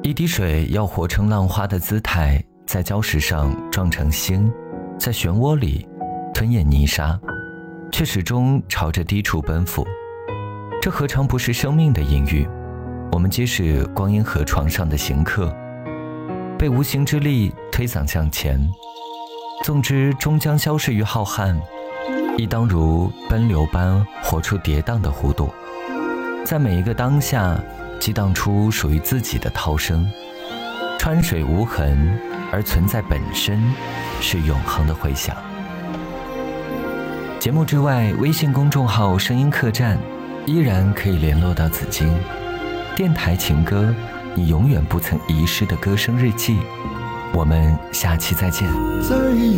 一滴水要活成浪花的姿态，在礁石上撞成星，在漩涡里吞咽泥沙，却始终朝着低处奔赴。这何尝不是生命的隐喻？我们皆是光阴河床上的行客，被无形之力推搡向前，纵之终将消逝于浩瀚，亦当如奔流般活出跌宕的弧度，在每一个当下激荡出属于自己的涛声。川水无痕，而存在本身是永恒的回响。节目之外，微信公众号声音客栈依然可以联络到紫荆。电台情歌，你永远不曾遗失的歌声日记。我们下期再见。